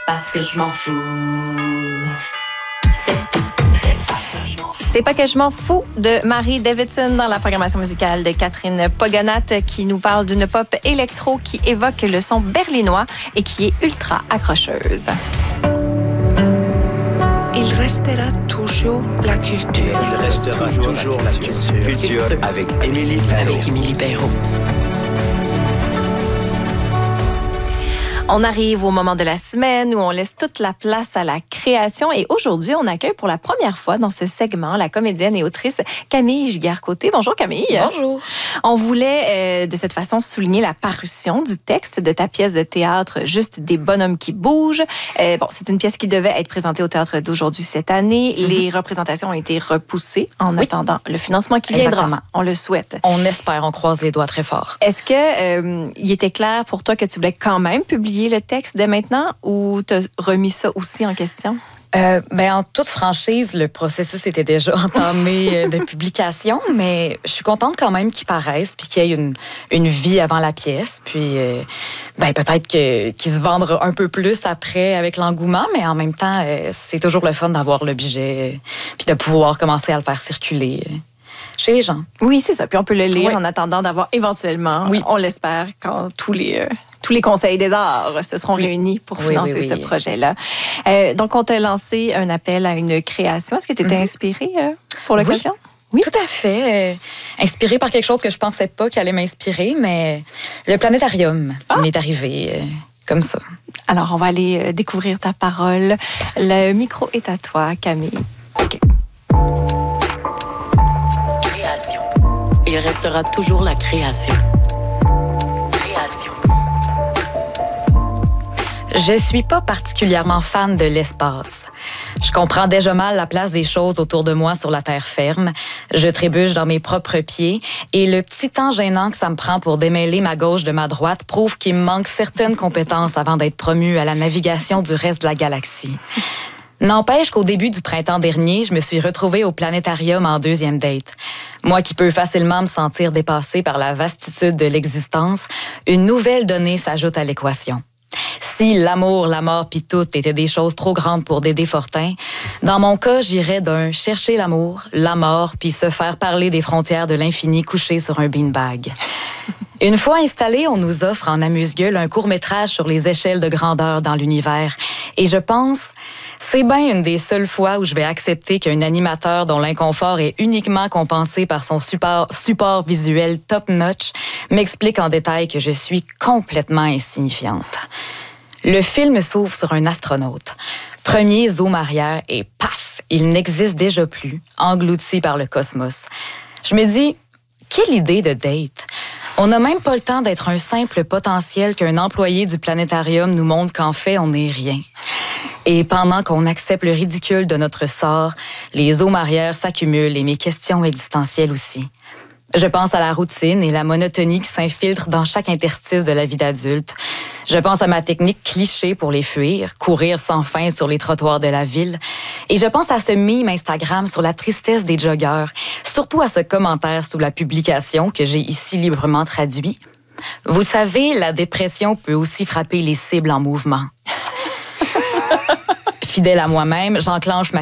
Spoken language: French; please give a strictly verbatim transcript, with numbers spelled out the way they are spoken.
parce que je m'en fous. C'est pas que je m'en fous de Marie Davidson dans la programmation musicale de Catherine Pogonat qui nous parle d'une pop électro qui évoque le son berlinois et qui est ultra accrocheuse. Il restera toujours la culture. Il restera toujours, toujours la culture. Culture avec Émilie Perrault. Avec Émilie Perrault. On arrive au moment de la semaine où on laisse toute la place à la création et aujourd'hui, on accueille pour la première fois dans ce segment la comédienne et autrice Camille Giguère-Côté. Bonjour Camille. Bonjour. On voulait euh, de cette façon souligner la parution du texte de ta pièce de théâtre Juste des bonhommes qui bougent. Euh, bon, c'est une pièce qui devait être présentée au théâtre d'aujourd'hui cette année. Mm-hmm. Les représentations ont été repoussées en oui. attendant le financement qui viendra. Exactement. On le souhaite. On espère, on croise les doigts très fort. Est-ce que euh, il était clair pour toi que tu voulais quand même publier le texte dès maintenant ou tu as remis ça aussi en question? Euh, ben, en toute franchise, le processus était déjà entamé de publication, mais je suis contente quand même qu'il paraisse puis qu'il y ait une, une vie avant la pièce. Puis euh, ben, peut-être que, qu'il se vendra un peu plus après avec l'engouement, mais en même temps, euh, c'est toujours le fun d'avoir l'objet puis de pouvoir commencer à le faire circuler chez les gens. Oui, c'est ça. Puis on peut le lire oui. en attendant d'avoir éventuellement, oui. on l'espère, quand tous les... Euh, Tous les conseils des arts se seront oui. réunis pour financer oui, oui, oui. ce projet-là. Euh, donc, on t'a lancé un appel à une création. Est-ce que tu étais mm-hmm. inspirée euh, pour l'occasion? Oui. oui, tout à fait. Euh, inspirée par quelque chose que je pensais pas qu'elle allait m'inspirer, mais le planétarium ah. m'est arrivé euh, comme ça. Alors, on va aller euh, découvrir ta parole. Le micro est à toi, Camille. Okay. Création. Il restera toujours la création. Création. Je suis pas particulièrement fan de l'espace. Je comprends déjà mal la place des choses autour de moi sur la terre ferme. Je trébuche dans mes propres pieds et le petit temps gênant que ça me prend pour démêler ma gauche de ma droite prouve qu'il me manque certaines compétences avant d'être promu à la navigation du reste de la galaxie. N'empêche qu'au début du printemps dernier, je me suis retrouvée au planétarium en deuxième date. Moi qui peux facilement me sentir dépassée par la vastitude de l'existence, une nouvelle donnée s'ajoute à l'équation. Si l'amour, la mort pis tout étaient des choses trop grandes pour Dédé Fortin, dans mon cas, j'irais d'un chercher l'amour, la mort, puis se faire parler des frontières de l'infini couché sur un beanbag. Une fois installé, on nous offre en amuse-gueule un court-métrage sur les échelles de grandeur dans l'univers. Et je pense, c'est bien une des seules fois où je vais accepter qu'un animateur dont l'inconfort est uniquement compensé par son support, support visuel top-notch m'explique en détail que je suis complètement insignifiante. Le film s'ouvre sur un astronaute. Premier zoom arrière et paf, il n'existe déjà plus, englouti par le cosmos. Je me dis, quelle idée de date! On n'a même pas le temps d'être un simple potentiel qu'un employé du planétarium nous montre qu'en fait, on n'est rien. Et pendant qu'on accepte le ridicule de notre sort, les zooms arrière s'accumulent et mes questions existentielles aussi. Je pense à la routine et la monotonie qui s'infiltrent dans chaque interstice de la vie d'adulte. Je pense à ma technique cliché pour les fuir, courir sans fin sur les trottoirs de la ville. Et je pense à ce meme Instagram sur la tristesse des joggeurs, surtout à ce commentaire sous la publication que j'ai ici librement traduit. Vous savez, la dépression peut aussi frapper les cibles en mouvement. Fidèle à moi-même, j'enclenche ma